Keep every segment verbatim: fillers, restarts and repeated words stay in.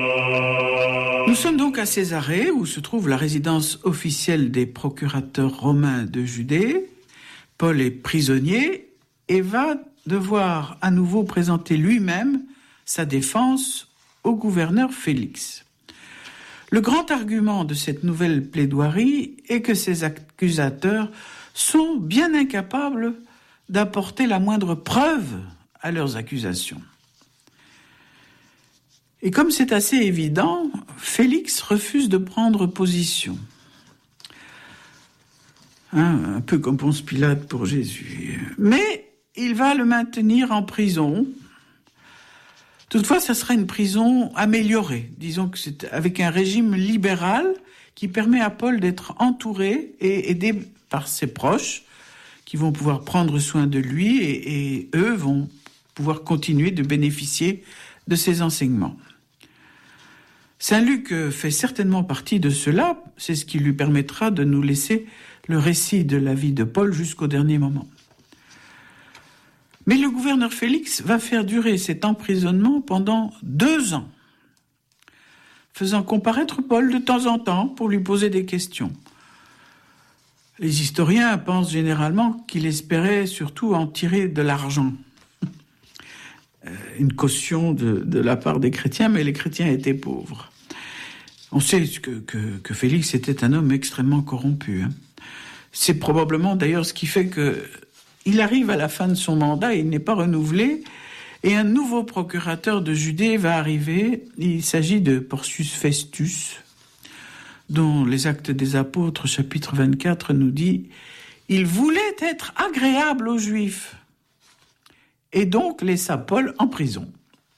Nous sommes donc à Césarée, où se trouve la résidence officielle des procurateurs romains de Judée. Paul est prisonnier et va devoir à nouveau présenter lui-même sa défense au gouverneur Félix. Le grand argument de cette nouvelle plaidoirie est que ces accusateurs sont bien incapables d'apporter la moindre preuve à leurs accusations. Et comme c'est assez évident, Félix refuse de prendre position. Hein, un peu comme Ponce Pilate pour Jésus. Mais il va le maintenir en prison. Toutefois, ça sera une prison améliorée. Disons que c'est avec un régime libéral qui permet à Paul d'être entouré et aidé par ses proches qui vont pouvoir prendre soin de lui et, et eux vont pouvoir continuer de bénéficier de ses enseignements. Saint Luc fait certainement partie de cela, c'est ce qui lui permettra de nous laisser le récit de la vie de Paul jusqu'au dernier moment. Mais le gouverneur Félix va faire durer cet emprisonnement pendant deux ans, faisant comparaître Paul de temps en temps pour lui poser des questions. Les historiens pensent généralement qu'il espérait surtout en tirer de l'argent, une caution de, de la part des chrétiens, mais les chrétiens étaient pauvres. On sait que, que, que Félix était un homme extrêmement corrompu. Hein. C'est probablement d'ailleurs ce qui fait que il arrive à la fin de son mandat, il n'est pas renouvelé, et un nouveau procurateur de Judée va arriver. Il s'agit de Porcius Festus, dont les Actes des Apôtres, chapitre vingt-quatre, nous dit « Il voulait être agréable aux Juifs » et donc laissa Paul en prison.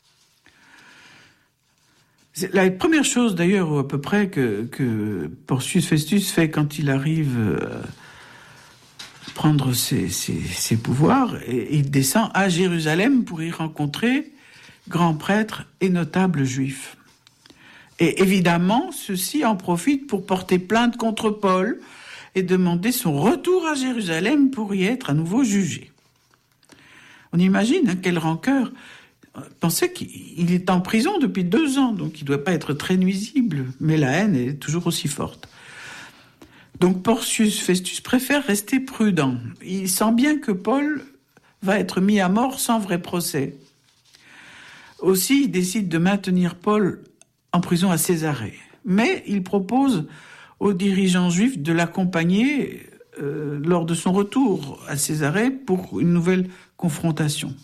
C'est la première chose d'ailleurs à peu près que, que Porcius Festus fait quand il arrive à prendre ses, ses, ses pouvoirs, et il descend à Jérusalem pour y rencontrer grands prêtres et notables juifs. Et évidemment, ceux-ci en profitent pour porter plainte contre Paul et demander son retour à Jérusalem pour y être à nouveau jugé. On imagine hein, quelle rancœur. Pensez qu'il est en prison depuis deux ans, donc il ne doit pas être très nuisible, mais la haine est toujours aussi forte. Donc Porcius Festus préfère rester prudent. Il sent bien que Paul va être mis à mort sans vrai procès. Aussi, il décide de maintenir Paul en prison à Césarée. Mais il propose aux dirigeants juifs de l'accompagner euh, lors de son retour à Césarée pour une nouvelle confrontation.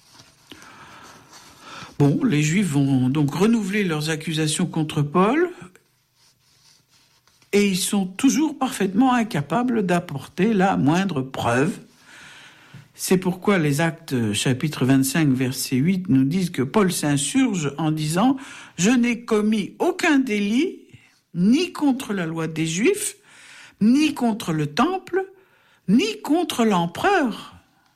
Bon, les Juifs vont donc renouveler leurs accusations contre Paul et ils sont toujours parfaitement incapables d'apporter la moindre preuve. C'est pourquoi les Actes chapitre vingt-cinq verset huit nous disent que Paul s'insurge en disant « Je n'ai commis aucun délit, ni contre la loi des Juifs, ni contre le temple, ni contre l'empereur. »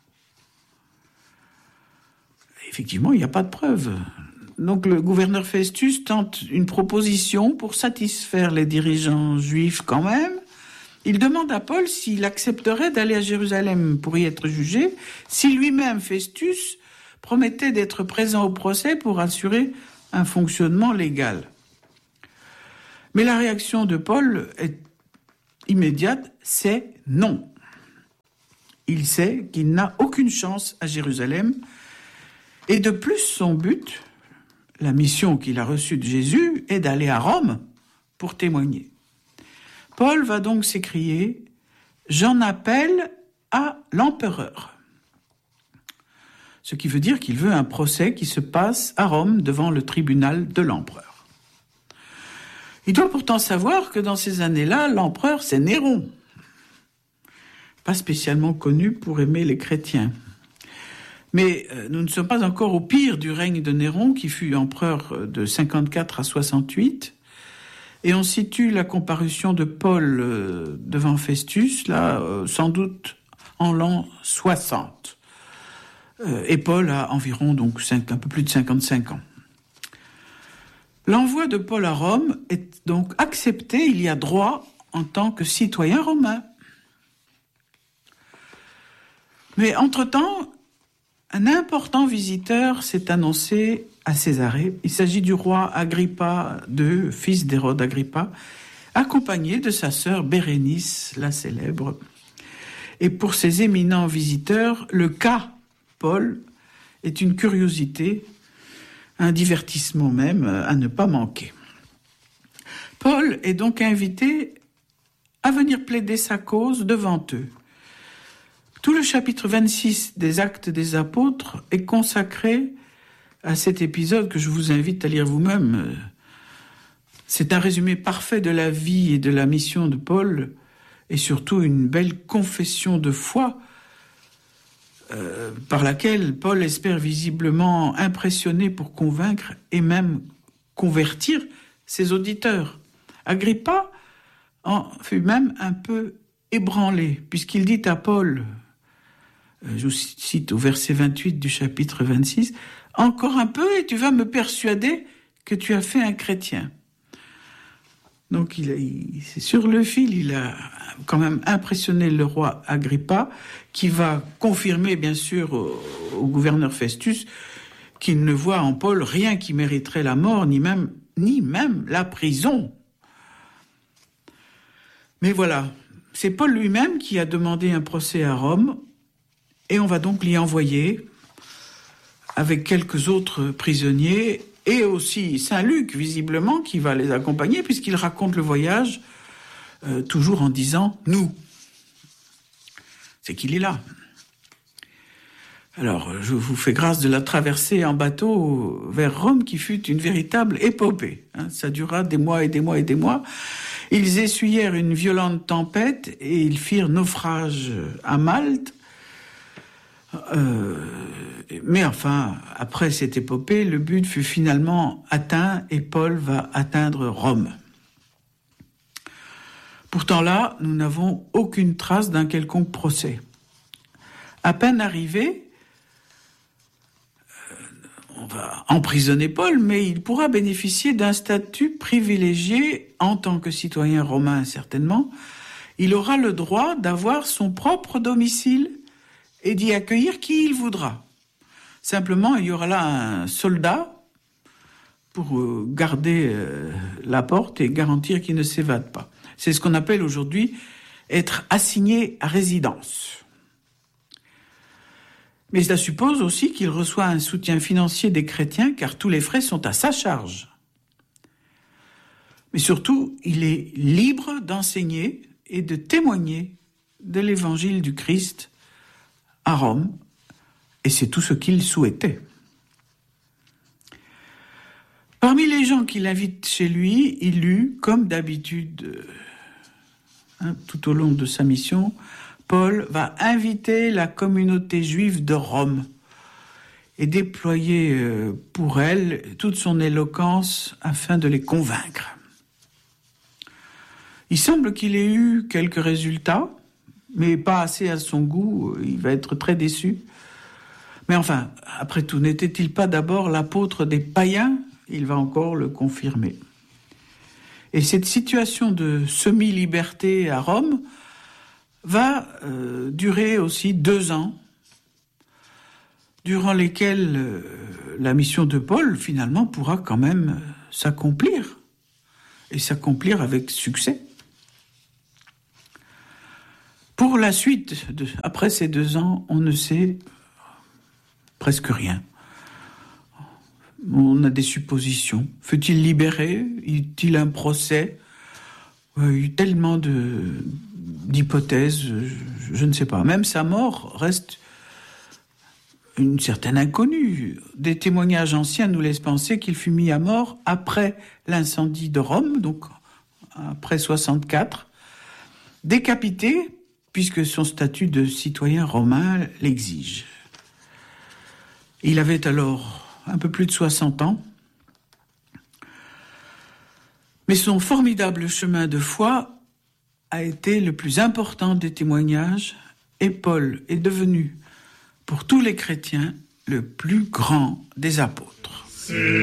Effectivement, il n'y a pas de preuve. Donc le gouverneur Festus tente une proposition pour satisfaire les dirigeants juifs quand même. Il demande à Paul s'il accepterait d'aller à Jérusalem pour y être jugé, si lui-même, Festus, promettait d'être présent au procès pour assurer un fonctionnement légal. Mais la réaction de Paul est immédiate, c'est non. Il sait qu'il n'a aucune chance à Jérusalem. Et de plus, son but, la mission qu'il a reçue de Jésus, est d'aller à Rome pour témoigner. Paul va donc s'écrier « J'en appelle à l'empereur ». Ce qui veut dire qu'il veut un procès qui se passe à Rome devant le tribunal de l'empereur. Il doit pourtant savoir que dans ces années-là, l'empereur, c'est Néron. Pas spécialement connu pour aimer les chrétiens. Mais euh, nous ne sommes pas encore au pire du règne de Néron, qui fut empereur de cinquante-quatre à soixante-huit. Et on situe la comparution de Paul euh, devant Festus, là, euh, sans doute en l'an soixante. Euh, et Paul a environ donc cinq, un peu plus de cinquante-cinq ans. L'envoi de Paul à Rome est donc accepté, il y a droit en tant que citoyen romain. Mais entre-temps, un important visiteur s'est annoncé à Césarée. Il s'agit du roi Agrippa deux, fils d'Hérode Agrippa, accompagné de sa sœur Bérénice, la célèbre. Et pour ces éminents visiteurs, le cas Paul est une curiosité, un divertissement même à ne pas manquer. Paul est donc invité à venir plaider sa cause devant eux. Tout le chapitre vingt-six des Actes des Apôtres est consacré à cet épisode que je vous invite à lire vous-même. C'est un résumé parfait de la vie et de la mission de Paul, et surtout une belle confession de foi euh, par laquelle Paul espère visiblement impressionner pour convaincre et même convertir ses auditeurs. Agrippa en fut même un peu ébranlé, puisqu'il dit à Paul, euh, je vous cite au verset vingt-huit du chapitre vingt-six, « Encore un peu et tu vas me persuader que tu as fait un chrétien. » Donc, il, il, c'est sur le fil, il a quand même impressionné le roi Agrippa, qui va confirmer, bien sûr, au, au gouverneur Festus, qu'il ne voit en Paul rien qui mériterait la mort, ni même, ni même la prison. Mais voilà, c'est Paul lui-même qui a demandé un procès à Rome, et on va donc l'y envoyer, avec quelques autres prisonniers, et aussi Saint-Luc, visiblement, qui va les accompagner, puisqu'il raconte le voyage, euh, toujours en disant « nous ». C'est qu'il est là. Alors, je vous fais grâce de la traversée en bateau vers Rome, qui fut une véritable épopée. Hein, ça dura des mois et des mois et des mois. Ils essuyèrent une violente tempête, et ils firent naufrage à Malte. Euh, mais enfin, après cette épopée, le but fut finalement atteint et Paul va atteindre Rome. Pourtant là, nous n'avons aucune trace d'un quelconque procès. À peine arrivé, euh, on va emprisonner Paul, mais il pourra bénéficier d'un statut privilégié en tant que citoyen romain, certainement. Il aura le droit d'avoir son propre domicile et d'y accueillir qui il voudra. Simplement, il y aura là un soldat pour garder la porte et garantir qu'il ne s'évade pas. C'est ce qu'on appelle aujourd'hui être assigné à résidence. Mais cela suppose aussi qu'il reçoit un soutien financier des chrétiens, car tous les frais sont à sa charge. Mais surtout, il est libre d'enseigner et de témoigner de l'évangile du Christ à Rome, et c'est tout ce qu'il souhaitait. Parmi les gens qu'il invite chez lui, il eut, comme d'habitude, hein, tout au long de sa mission, Paul va inviter la communauté juive de Rome et déployer euh, pour elle toute son éloquence afin de les convaincre. Il semble qu'il ait eu quelques résultats, mais pas assez à son goût, il va être très déçu. Mais enfin, après tout, n'était-il pas d'abord l'apôtre des païens ? Il va encore le confirmer. Et cette situation de semi-liberté à Rome va euh, durer aussi deux ans, durant lesquels euh, la mission de Paul, finalement, pourra quand même euh, s'accomplir, et s'accomplir avec succès. Pour la suite, de, après ces deux ans, on ne sait presque rien. On a des suppositions. Fut-il libéré ? Eut-il un procès ? Il y a eu tellement de, d'hypothèses, je, je ne sais pas. Même sa mort reste une certaine inconnue. Des témoignages anciens nous laissent penser qu'il fut mis à mort après l'incendie de Rome, donc après soixante-quatre, décapité, puisque son statut de citoyen romain l'exige. Il avait alors un peu plus de soixante ans. Mais son formidable chemin de foi a été le plus important des témoignages, et Paul est devenu, pour tous les chrétiens, le plus grand des apôtres.